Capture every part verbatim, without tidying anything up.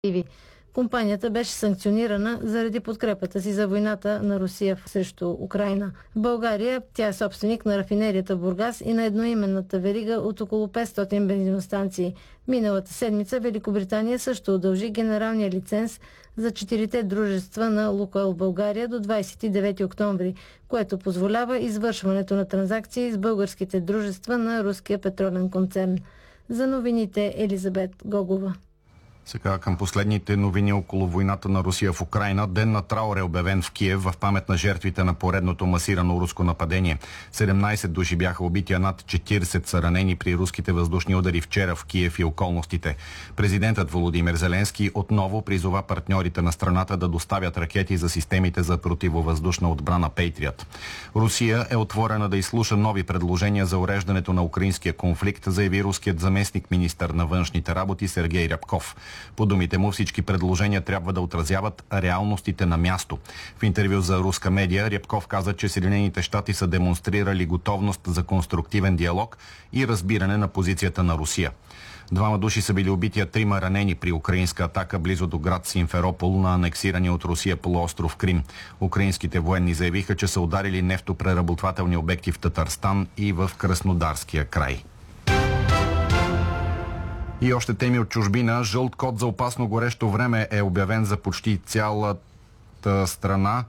Компанията беше санкционирана заради подкрепата си за войната на Русия срещу Украйна. В България тя е собственик на рафинерията Бургас и на едноименната верига от около петстотин бензиностанции. Миналата седмица Великобритания също удължи генералния лиценз за четирите дружества на Лукойл България до двадесет и девети октомври, което позволява извършването на транзакции с българските дружества на руския петролен концерн. За новините Елизабет Гогова. Сега към последните новини около войната на Русия в Украйна. Ден на траур е обявен в Киев в памет на жертвите на поредното масирано руско нападение. седемнадесет души бяха убити, а над четиридесет са ранени при руските въздушни удари вчера в Киев и околностите. Президентът Володимир Зеленски отново призова партньорите на страната да доставят ракети за системите за противовъздушна отбрана Пейтриот. Русия е отворена да изслуша нови предложения за уреждането на украинския конфликт, заяви руският заместник министър на външните работи Сергей Рябков. По думите му, всички предложения трябва да отразяват реалностите на място. В интервю за руска медия Рябков каза, че Съединените щати са демонстрирали готовност за конструктивен диалог и разбиране на позицията на Русия. Двама души са били убити, а трима ранени при украинска атака близо до град Симферопол на анексирания от Русия полуостров Крим. Украинските военни заявиха, че са ударили нефтопреработвателни обекти в Татарстан и в Краснодарския край. И още теми от чужбина. Жълт код за опасно горещо време е обявен за почти цялата страна.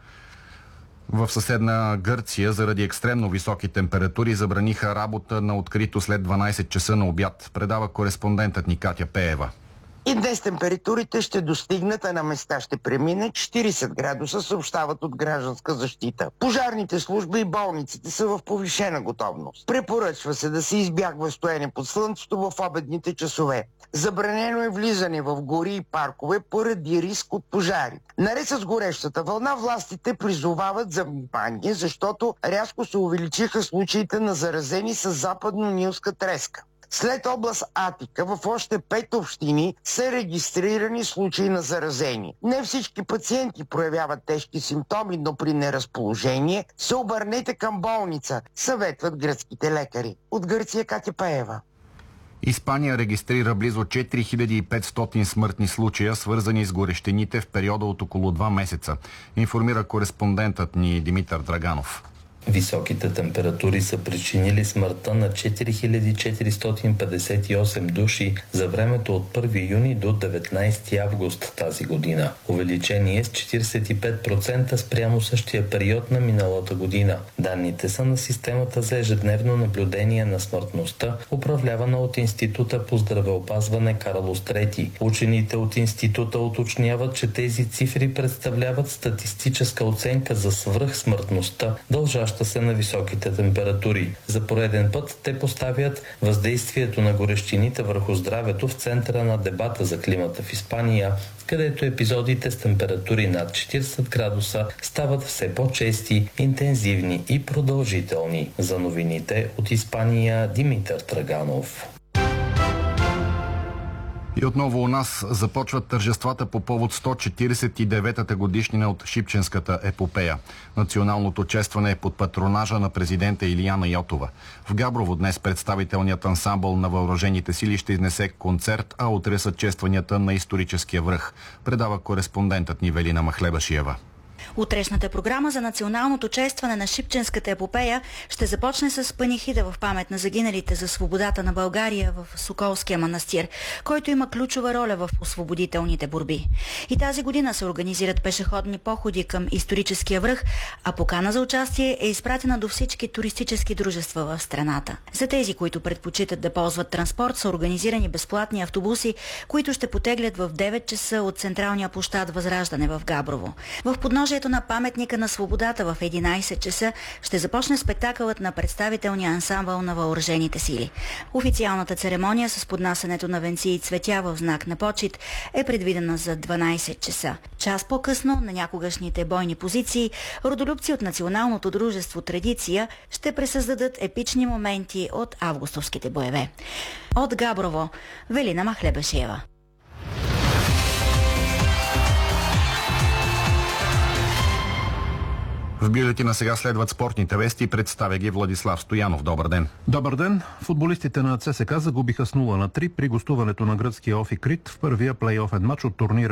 В съседна Гърция заради екстремно високи температури забраниха работа на открито след дванадесет часа на обяд. Предава кореспондентът ни Катя Пеева. И днес температурите ще достигнат, а на места ще премине четиридесет градуса, съобщават от Гражданска защита. Пожарните служби и болниците са в повишена готовност. Препоръчва се да се избягва стоене под слънцето в обедните часове. Забранено е влизане в гори и паркове поради риск от пожари. Наред с горещата вълна, властите призовават за внимание, защото рязко се увеличиха случаите на заразени с западно-нилска треска. След област Атика в още пет общини са регистрирани случаи на заразени. Не всички пациенти проявяват тежки симптоми, но при неразположение се обърнете към болница, съветват гръцките лекари. От Гърция Катя Пеева. Испания регистрира близо четири хиляди и петстотин смъртни случая, свързани с горещините в периода от около два месеца, информира кореспондентът ни Димитър Драганов. Високите температури са причинили смъртта на четири хиляди четиристотин петдесет и осем души за времето от първи юни до деветнадесети август тази година. Увеличение с четиридесет и пет процента спрямо същия период на миналата година. Данните са на системата за ежедневно наблюдение на смъртността, управлявана от Института по здравеопазване Карлос трети. Учените от института уточняват, че тези цифри представляват статистическа оценка за свръхсмъртността, дължаща се на високите температури. За пореден път те поставят въздействието на горещините върху здравето в центъра на дебата за климата в Испания, където епизодите с температури над четиридесет градуса стават все по-чести, интензивни и продължителни. За новините от Испания Димитър Драганов. И отново у нас започват тържествата по повод сто четиридесет и деветата годишнина от Шипченската епопея. Националното честване е под патронажа на президента Илияна Йотова. В Габрово днес представителният ансамбъл на въоръжените сили ще изнесе концерт, а утре са честванията на историческия връх. Предава кореспондентът ни Велина Махлебашиева. Утрешната програма за националното честване на Шипченската епопея ще започне с панихида в памет на загиналите за свободата на България в Соколския манастир, който има ключова роля в освободителните борби. И тази година се организират пешеходни походи към историческия връх, а покана за участие е изпратена до всички туристически дружества в страната. За тези, които предпочитат да ползват транспорт, са организирани безплатни автобуси, които ще потеглят в девет часа от централния площад Възраждане в Габрово. В подножието на паметника на свободата в единадесет часа ще започне спектакълът на представителния ансамбъл на въоръжените сили. Официалната церемония с поднасянето на венци и цветя в знак на почит е предвидена за дванадесет часа. Час по-късно на някогашните бойни позиции родолюбци от Националното дружество Традиция ще пресъздадат епични моменти от августовските боеве. От Габрово, Велина Махлебашиева. В бюлетина сега следват спортните вести. Представя ги Владислав Стоянов. Добър ден. Добър ден. Футболистите на ЦСКА загубиха с нула на три при гостуването на гръцкия Офи Крит в първия плейофен матч от турнира